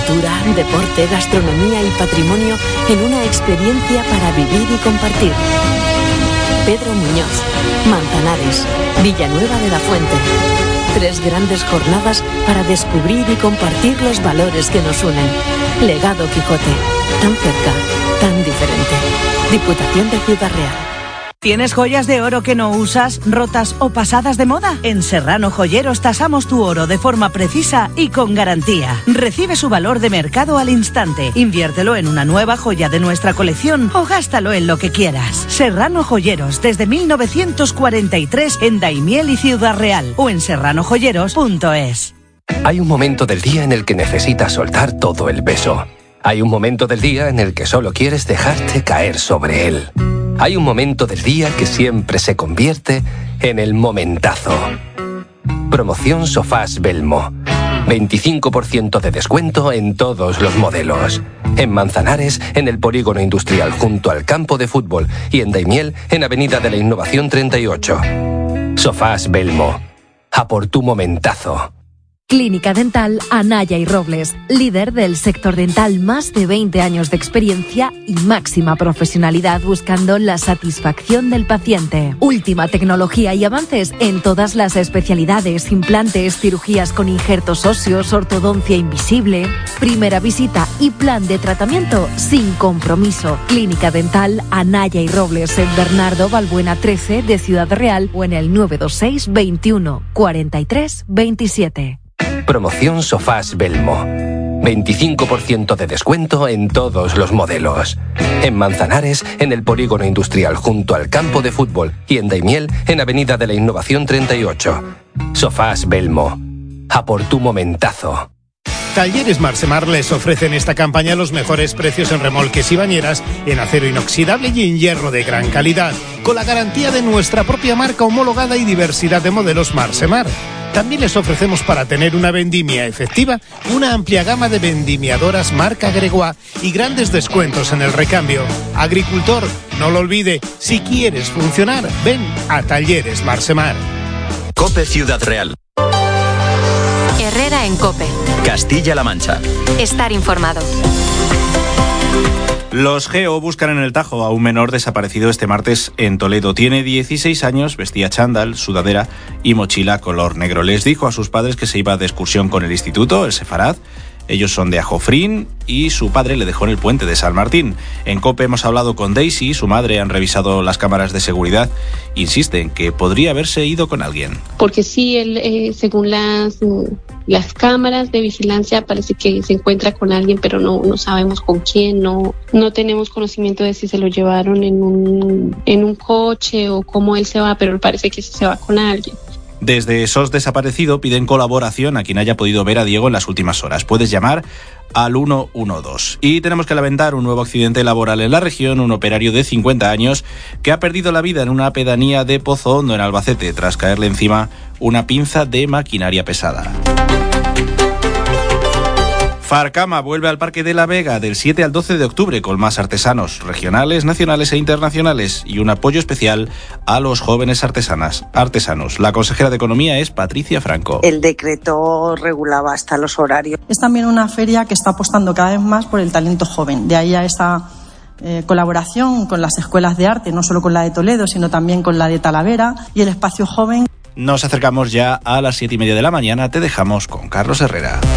cultura, deporte, gastronomía y patrimonio en una experiencia para vivir y compartir. Pedro Muñoz, Manzanares, Villanueva de la Fuente. 3 grandes jornadas para descubrir y compartir los valores que nos unen. Legado Quijote, tan cerca, tan diferente. Diputación de Ciudad Real. ¿Tienes joyas de oro que no usas, rotas o pasadas de moda? En Serrano Joyeros tasamos tu oro de forma precisa y con garantía. Recibe su valor de mercado al instante. Inviértelo en una nueva joya de nuestra colección o gástalo en lo que quieras. Serrano Joyeros, desde 1943 en Daimiel y Ciudad Real o en serranojoyeros.es. Hay un momento del día en el que necesitas soltar todo el peso. Hay un momento del día en el que solo quieres dejarte caer sobre él. Hay un momento del día que siempre se convierte en el momentazo. Promoción Sofás Belmo. 25% de descuento en todos los modelos. En Manzanares, en el Polígono Industrial junto al campo de fútbol, y en Daimiel, en Avenida de la Innovación 38. Sofás Belmo. A por tu momentazo. Clínica Dental Anaya y Robles, líder del sector dental, más de 20 años de experiencia y máxima profesionalidad buscando la satisfacción del paciente. Última tecnología y avances en todas las especialidades, implantes, cirugías con injertos óseos, ortodoncia invisible. Primera visita y plan de tratamiento sin compromiso. Clínica Dental Anaya y Robles en Bernardo Balbuena 13 de Ciudad Real o en el 926 21 43 27. Promoción Sofás Belmo. 25% de descuento en todos los modelos. En Manzanares, en el Polígono Industrial junto al campo de fútbol, y en Daimiel, en Avenida de la Innovación 38. Sofás Belmo. A por tu momentazo. Talleres Marsemar les ofrecen esta campaña los mejores precios en remolques y bañeras, en acero inoxidable y en hierro de gran calidad, con la garantía de nuestra propia marca homologada y diversidad de modelos Marsemar. También les ofrecemos, para tener una vendimia efectiva, una amplia gama de vendimiadoras marca Gregoire y grandes descuentos en el recambio. Agricultor, no lo olvide, si quieres funcionar, ven a Talleres Marsemar. COPE Ciudad Real. Herrera en COPE. Castilla-La Mancha. Estar informado. Los GEO buscan en el Tajo a un menor desaparecido este martes en Toledo. Tiene 16 años, vestía chándal, sudadera y mochila color negro. Les dijo a sus padres que se iba de excursión con el instituto, el Sefarad. Ellos son de Ajofrín y su padre le dejó en el puente de San Martín. En COPE hemos hablado con Daisy, su madre, han revisado las cámaras de seguridad. Insisten que podría haberse ido con alguien. Porque sí, él, según las cámaras de vigilancia, parece que se encuentra con alguien, pero no sabemos con quién, no tenemos conocimiento de si se lo llevaron en un coche o cómo él se va, pero parece que se va con alguien. Desde SOS Desaparecido piden colaboración a quien haya podido ver a Diego en las últimas horas. Puedes llamar al 112. Y tenemos que lamentar un nuevo accidente laboral en la región. Un operario de 50 años que ha perdido la vida en una pedanía de Pozo Hondo, en Albacete, tras caerle encima una pinza de maquinaria pesada. Farcama vuelve al Parque de la Vega del 7 al 12 de octubre con más artesanos regionales, nacionales e internacionales y un apoyo especial a los jóvenes artesanos. La consejera de Economía es Patricia Franco. El decreto regulaba hasta los horarios. Es también una feria que está apostando cada vez más por el talento joven. De ahí a esta colaboración con las escuelas de arte, no solo con la de Toledo, sino también con la de Talavera y el espacio joven. Nos acercamos ya a las 7:30 de la mañana. Te dejamos con Carlos Herrera.